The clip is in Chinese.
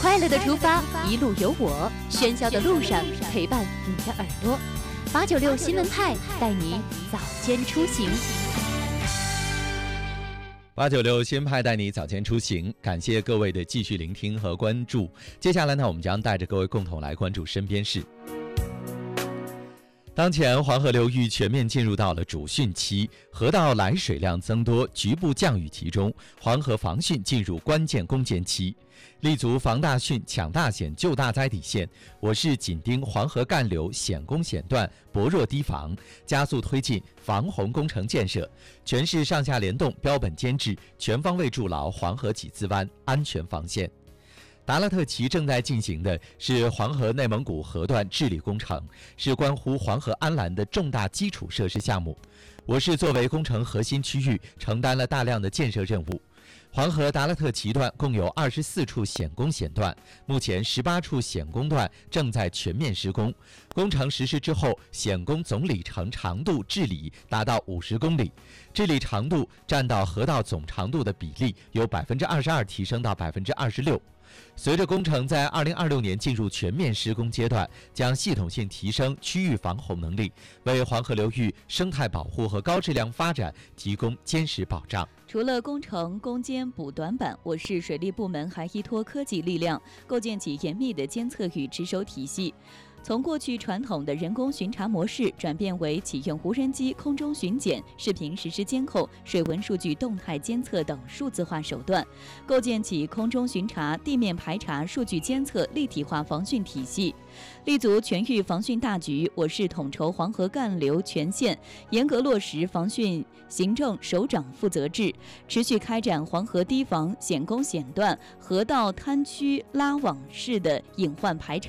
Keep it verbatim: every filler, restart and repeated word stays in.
快乐的出发，一路有我，喧嚣的路上陪伴你的耳朵。八九六新闻派带你早间出行。 八九六新闻派带你早间出行，感谢各位的继续聆听和关注。接下来呢，我们将带着各位共同来关注身边事。当前黄河流域全面进入到了主汛期，河道来水量增多，局部降雨集中，黄河防汛进入关键攻坚期。立足防大汛、抢大险、救大灾底线，我市紧盯黄河干流险攻险断、薄弱堤防，加速推进防洪工程建设，全市上下联动、标本兼治，全方位筑牢黄河几字湾安全防线。达拉特旗正在进行的是黄河内蒙古河段治理工程，是关乎黄河安澜的重大基础设施项目。我市作为工程核心区域，承担了大量的建设任务。黄河达拉特旗段共有二十四处险攻险段，目前十八处险攻段正在全面施工。工程实施之后，险攻总里程长度治理达到五十公里，治理长度占到河道总长度的比例由百分之二十二提升到百分之二十六。随着工程在二零二六年进入全面施工阶段，将系统性提升区域防洪能力，为黄河流域生态保护和高质量发展提供坚实保障。 除了工程攻坚补短板，我市水利部门还依托科技力量，构建起严密的监测与值守体系。从过去传统的人工巡查模式转变为启用无人机空中巡检、视频实时监控、水文数据动态监测等数字化手段，构建起空中巡查、地面排查数据监测立体化防汛体系。立足全域防汛大局，我市统筹黄河干流全线，严格落实防汛行政首长负责制，持续开展黄河堤防险攻险断、河道滩区拉网式的隐患排查。